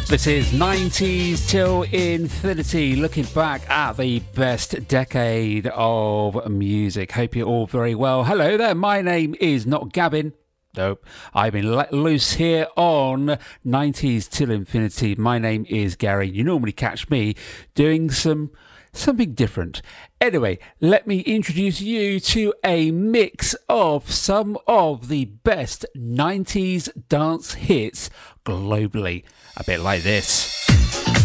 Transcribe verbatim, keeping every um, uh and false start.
This is nineties till infinity, looking back at the best decade of music. Hope you're all very well. Hello there, my name is not Gavin. Nope, I've been let loose here on nineties till infinity. My name is Gary. You normally catch me doing some something different. Anyway, let me introduce you to a mix of some of the best nineties dance hits globally. A bit like this.